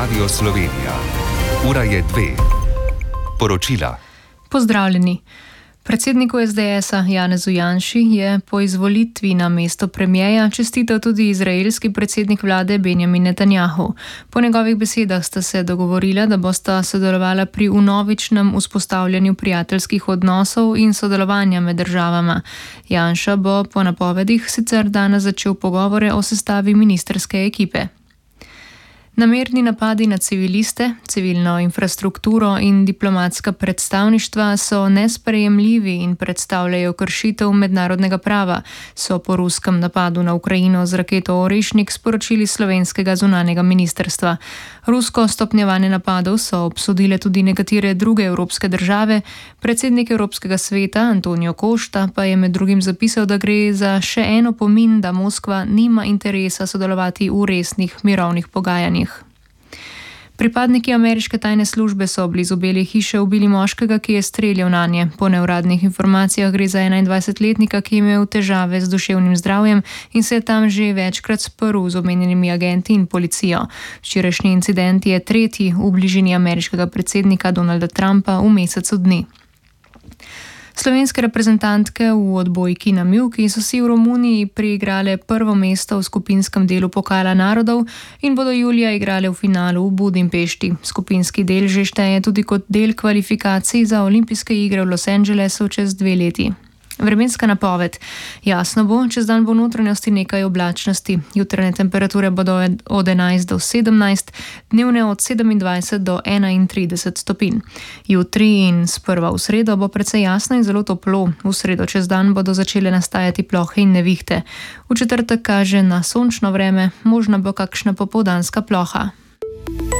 Radio Slovenija. Ura je 2. Poročila. Pozdravljeni. Predsedniku SDS-a Janezu Janši je po izvolitvi na mesto premierja čestital tudi izraelski predsednik vlade Benjamin Netanjahu. Po njegovih besedah sta se dogovorila, da bosta sodelovala pri vnovičnem vzpostavljanju prijateljskih odnosov in sodelovanja med državama. Janša bo po napovedih sicer danes začel pogovore o sestavi ministrske ekipe. Namerni napadi na civiliste, civilno infrastrukturo in diplomatska predstavništva so nesprejemljivi in predstavljajo kršitev mednarodnega prava, so po ruskem napadu na Ukrajino z raketo Orešnik sporočili slovenskega zunanjega ministrstva. Rusko stopnjevanje napadov so obsodile tudi nekatere druge evropske države. Predsednik Evropskega sveta Antonio Costa pa je med drugim zapisal, da gre za še en opomin, da Moskva nima interesa sodelovati v resnih mirovnih pogajanjih. Pripadniki ameriške tajne službe so blizu Bele hiše ubili moškega, ki je streljal nanje. Po neuradnih informacijah gre za 21-letnika, ki je imel težave z duševnim zdravjem in se je tam že večkrat sprl z omenjenimi agenti in policijo. Včerajšnji incident je tretji v bližini ameriškega predsednika Donalda Trumpa v mesecu dni. Slovenske reprezentantke v odbojki na mivki so si v Romuniji priigrale prvo mesto v skupinskem delu Pokala narodov in bodo julija igrale v finalu v Budimpešti. Skupinski del že šteje tudi kot del kvalifikacij za olimpijske igre v Los Angelesu čez 2 leti. Vremenska napoved. Jasno bo, čez dan bo v notranjosti nekaj oblačnosti. Jutranje temperature bodo od 11 do 17, dnevne od 27 do 31 stopinj. Jutri in sprva v sredo bo precej jasno in zelo toplo. V sredo čez dan bodo začele nastajati plohe in nevihte. V četrtek kaže na sončno vreme, možna bo kakšna popoldanska ploha.